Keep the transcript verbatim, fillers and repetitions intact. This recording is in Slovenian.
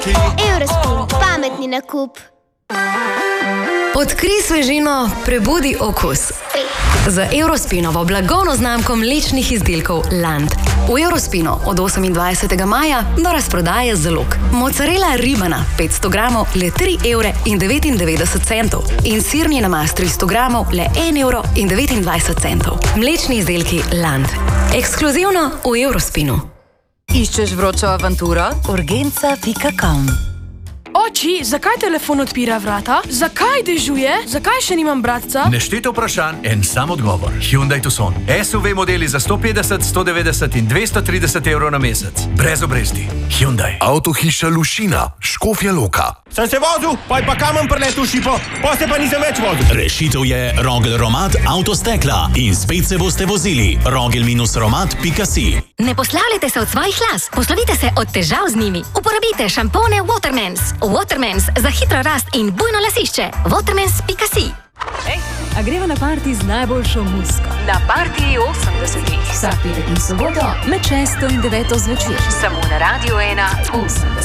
Eurospin, pametni nakup. Odkrij svežino, prebudi okus. Z Eurospinovo blagovno znamko mlečnih izdelkov Land. V Eurospinu od osemindvajsetega maja do razprodaje zalog. Mozzarella ribana petsto gramov le tri evre in devetindevetdeset centov in sirni namaz tristo gramov le en evro in devetindvajset centov. Mlečni izdelki Land. Ekskluzivno v Eurospinu. Iščeš vročo avanturo? urgenca pika com. Oči, zakaj telefon odpira vrata? Zakaj dežuje? Zakaj še nimam bratca? Nešteto vprašanj, en sam odgovor. Hyundai Tucson. S U V modeli za sto petdeset, sto devetdeset in dvesto trideset evrov na mesec. Brez obresti. Hyundai. Avtohiša Lušina, Škofja Loka. Sem se vozil, pa je pa kamen preletel šipo, pa se pa nisem več vozil. Rešitev je Rogel Romat Avtostekla in spet se boste vozili. rogel romat pika si. Ne poslavljajte se od svojih las, poslovite se od težav z njimi. Uporabite šampone Watermans. Watermans za hitro rast in bujno lasišče. watermans pika si. Ej, a greva na parti z najboljšo muziko? Na partiji osemdesetih. Vsak petek in soboto med šesto in deveto zvečer. Samo na Radio ena osemdeset.